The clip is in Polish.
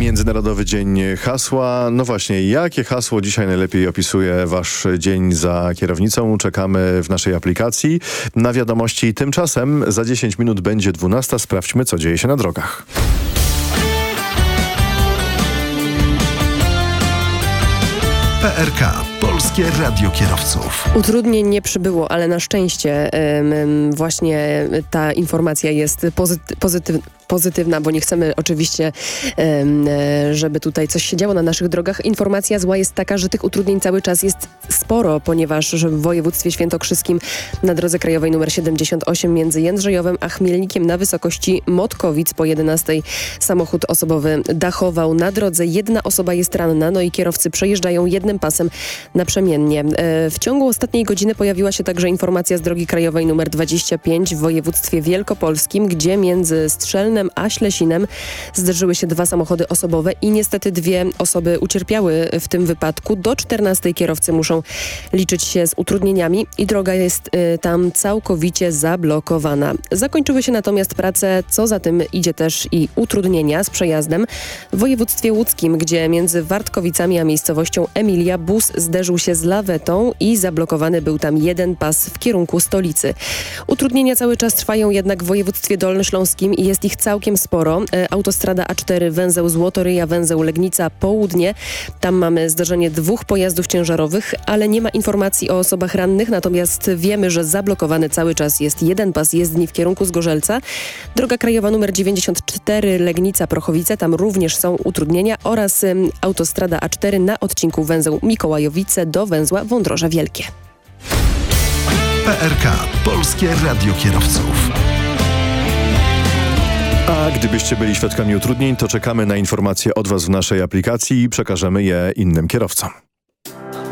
Międzynarodowy Dzień Hasła. No właśnie, jakie hasło dzisiaj najlepiej opisuje wasz dzień za kierownicą? Czekamy w naszej aplikacji na wiadomości. Tymczasem za 10 minut będzie 12. Sprawdźmy, co dzieje się na drogach. PRK. Polskie Radio Kierowców. Utrudnień nie przybyło, ale na szczęście właśnie ta informacja jest pozytywna, bo nie chcemy oczywiście, żeby tutaj coś się działo na naszych drogach. Informacja zła jest taka, że tych utrudnień cały czas jest sporo, ponieważ w województwie świętokrzyskim na drodze krajowej nr 78 między Jędrzejowem a Chmielnikiem na wysokości Motkowic po 11 samochód osobowy dachował na drodze. Jedna osoba jest ranna, no i kierowcy przejeżdżają jednym pasem naprzemiennie. W ciągu ostatniej godziny pojawiła się także informacja z drogi krajowej nr 25 w województwie wielkopolskim, gdzie między Strzelnem a Ślesinem zderzyły się dwa samochody osobowe i niestety dwie osoby ucierpiały w tym wypadku. Do 14 kierowcy muszą liczyć się z utrudnieniami i droga jest tam całkowicie zablokowana. Zakończyły się natomiast prace, co za tym idzie też i utrudnienia z przejazdem w województwie łódzkim, gdzie między Wartkowicami a miejscowością Emilia bus zderzył się z lawetą i zablokowany był tam jeden pas w kierunku stolicy. Utrudnienia cały czas trwają jednak w województwie dolnośląskim i jest ich całkiem sporo. Autostrada A4, węzeł Złotoryja, węzeł Legnica Południe. Tam mamy zdarzenie dwóch pojazdów ciężarowych, ale nie ma informacji o osobach rannych, natomiast wiemy, że zablokowany cały czas jest jeden pas jezdni w kierunku Zgorzelca. Droga krajowa nr 94 Legnica-Prochowice, tam również są utrudnienia oraz autostrada A4 na odcinku węzeł Mikołajowice do węzła Wądroże Wielkie. PRK. Polskie Radio Kierowców. A gdybyście byli świadkami utrudnień, to czekamy na informacje od was w naszej aplikacji i przekażemy je innym kierowcom.